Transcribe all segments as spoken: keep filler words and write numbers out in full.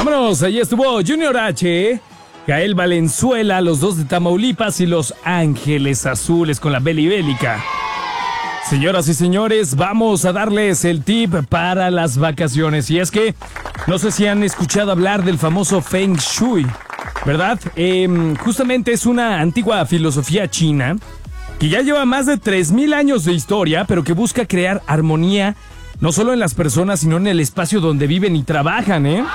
Vámonos, ahí estuvo Junior H, Gael Valenzuela, los dos de Tamaulipas y Los Ángeles Azules con la Beli Bélica. Señoras y señores, vamos a darles el tip para las vacaciones. Y es que no sé si han escuchado hablar del famoso Feng Shui, ¿verdad? Eh, justamente es una antigua filosofía china que ya lleva más de tres mil años de historia, pero que busca crear armonía no solo en las personas, sino en el espacio donde viven y trabajan, ¿eh?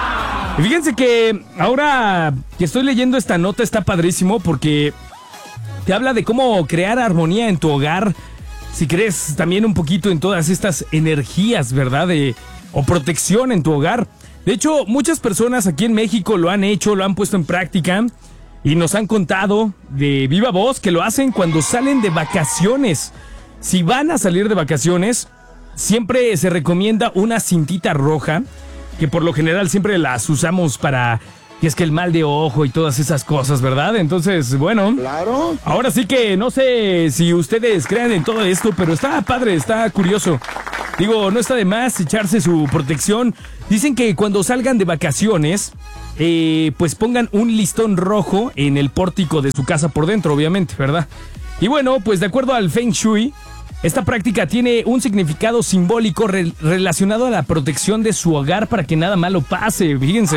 Y fíjense que ahora que estoy leyendo esta nota está padrísimo porque te habla de cómo crear armonía en tu hogar. Si crees también un poquito en todas estas energías, ¿verdad? De, o protección en tu hogar. De hecho, muchas personas aquí en México lo han hecho, lo han puesto en práctica y nos han contado de viva voz que lo hacen cuando salen de vacaciones. Si van a salir de vacaciones, siempre se recomienda una cintita roja, que por lo general siempre las usamos para... que es que el mal de ojo y todas esas cosas, ¿verdad? Entonces, bueno, claro. Ahora sí que no sé si ustedes crean en todo esto, pero está padre, está curioso. Digo, no está de más echarse su protección. Dicen que cuando salgan de vacaciones, eh, pues pongan un listón rojo en el pórtico de su casa por dentro, obviamente, ¿verdad? Y bueno, pues de acuerdo al Feng Shui, esta práctica tiene un significado simbólico re- relacionado a la protección de su hogar para que nada malo pase, fíjense.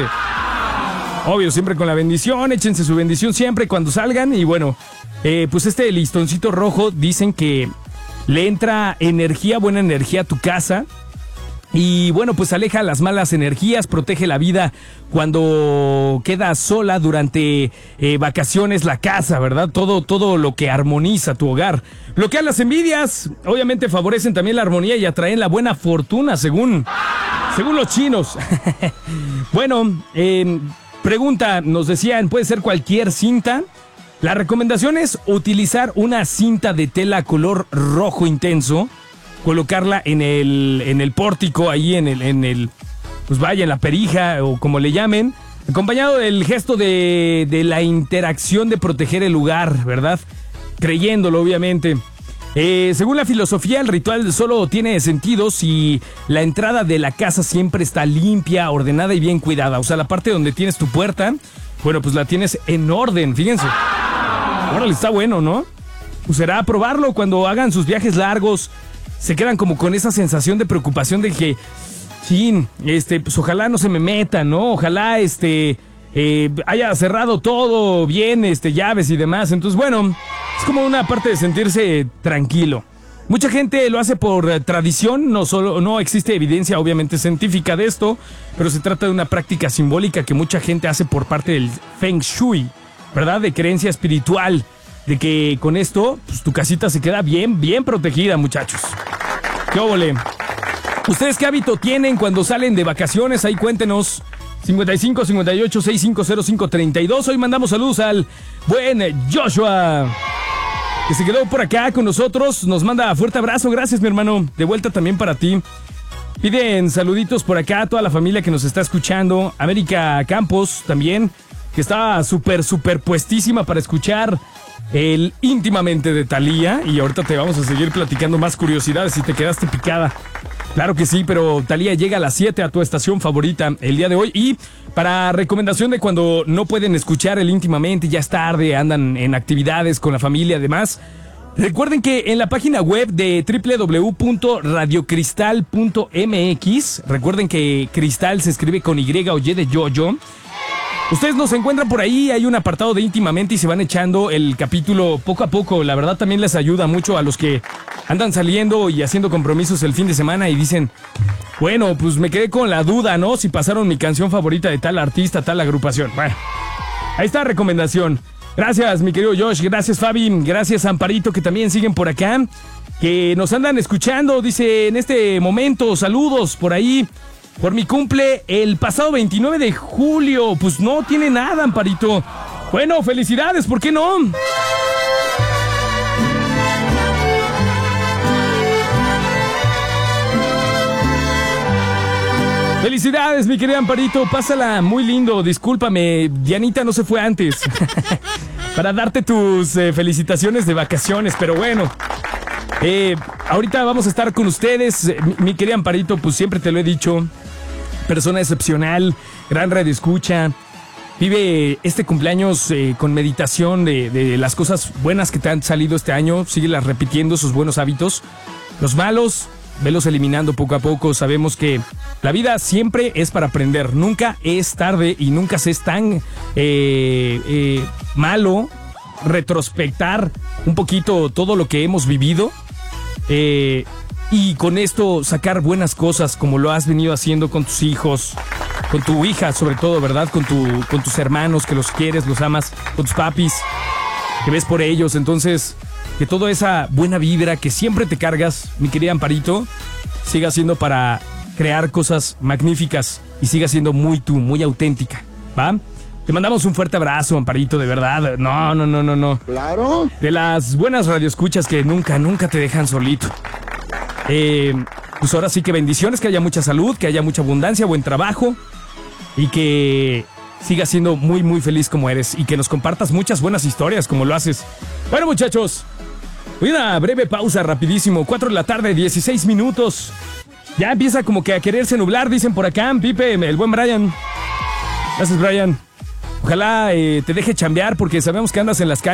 Obvio, siempre con la bendición, échense su bendición siempre cuando salgan. Y bueno, eh, pues este listoncito rojo dicen que le entra energía, buena energía a tu casa. Y bueno, pues aleja las malas energías, protege la vida cuando queda sola durante eh, vacaciones la casa, ¿verdad? Todo, todo lo que armoniza tu hogar. Bloquea las envidias, obviamente favorecen también la armonía y atraen la buena fortuna, según, según los chinos. Bueno, eh... pregunta, nos decían, puede ser cualquier cinta. La recomendación es utilizar una cinta de tela color rojo intenso, colocarla en el, en el pórtico, ahí en el, en el, pues vaya, en la perija o como le llamen, acompañado del gesto de, de la interacción de proteger el lugar, ¿verdad? Creyéndolo, obviamente. Eh, según la filosofía, el ritual solo tiene sentido si la entrada de la casa siempre está limpia, ordenada y bien cuidada. O sea, la parte donde tienes tu puerta, bueno, pues la tienes en orden, fíjense. Órale, está bueno, ¿no? Pues será probarlo cuando hagan sus viajes largos. Se quedan como con esa sensación de preocupación de que, chin, este, pues ojalá no se me meta, ¿no? Ojalá, este... Eh, haya cerrado todo bien, este, llaves y demás. Entonces, bueno, es como una parte de sentirse tranquilo. Mucha gente lo hace por eh, tradición, no solo, no existe evidencia obviamente científica de esto, pero se trata de una práctica simbólica que mucha gente hace por parte del Feng Shui, ¿verdad? De creencia espiritual, de que con esto, pues tu casita se queda bien, bien protegida, muchachos. ¿Qué óvole? ¿Ustedes qué hábito tienen cuando salen de vacaciones? Ahí cuéntenos. cincuenta y cinco, cincuenta y ocho, sesenta y cinco cero cinco, treinta y dos. Hoy mandamos saludos al buen Joshua, que se quedó por acá con nosotros. Nos manda fuerte abrazo. Gracias, mi hermano. De vuelta también para ti. Piden saluditos por acá a toda la familia que nos está escuchando. América Campos también, que está súper, súper puestísima para escuchar el Íntimamente de Thalía. Y ahorita te vamos a seguir platicando más curiosidades si te quedaste picada. Claro que sí, pero Thalía llega a las siete a tu estación favorita el día de hoy. Y para recomendación de cuando no pueden escuchar el Íntimamente, ya es tarde, andan en actividades con la familia, además, recuerden que en la página web de doble u doble u doble u punto radio cristal punto m x, recuerden que Cristal se escribe con Y o Y de yoyo. Ustedes nos encuentran por ahí, hay un apartado de Íntimamente y se van echando el capítulo poco a poco. La verdad también les ayuda mucho a los que andan saliendo y haciendo compromisos el fin de semana y dicen, bueno, pues me quedé con la duda, ¿no? Si pasaron mi canción favorita de tal artista, tal agrupación. Bueno, ahí está la recomendación. Gracias, mi querido Josh, gracias Fabi, gracias Amparito, que también siguen por acá, que nos andan escuchando, dice, en este momento, saludos por ahí. Por mi cumple el pasado veintinueve de julio. Pues no tiene nada, Amparito. Bueno, felicidades, ¿por qué no? Felicidades, mi querida Amparito. Pásala muy lindo. Discúlpame, Dianita no se fue antes para darte tus eh, felicitaciones de vacaciones, pero bueno. Eh, ahorita vamos a estar con ustedes. Mi, mi querida Amparito, pues siempre te lo he dicho. persona excepcional, gran radioescucha. Vive este cumpleaños eh, con meditación de, de las cosas buenas que te han salido este año. Síguelas repitiendo, sus buenos hábitos. Los malos, velos eliminando poco a poco. Sabemos que la vida siempre es para aprender. Nunca es tarde y nunca se es tan eh, eh, malo retrospectar un poquito todo lo que hemos vivido. Eh, y con esto sacar buenas cosas como lo has venido haciendo con tus hijos, con tu hija sobre todo, ¿verdad? Con, tu, con tus hermanos que los quieres, los amas, con tus papis, que ves por ellos. Entonces, que toda esa buena vibra que siempre te cargas, mi querida Amparito, siga siendo para crear cosas magníficas y siga siendo muy tú, muy auténtica, ¿va? Te mandamos un fuerte abrazo, Amparito, de verdad. No, no, no, no, no. Claro. De las buenas radioescuchas que nunca, nunca te dejan solito. Eh, pues ahora sí que bendiciones, que haya mucha salud, que haya mucha abundancia, buen trabajo y que sigas siendo muy, muy feliz como eres y que nos compartas muchas buenas historias como lo haces. Bueno, muchachos, una breve pausa, rapidísimo. cuatro de la tarde, dieciséis minutos. Ya empieza como que a quererse nublar, dicen por acá, Pipe, el buen Brian. Gracias, Brian. Ojalá eh, te deje chambear porque sabemos que andas en las calles.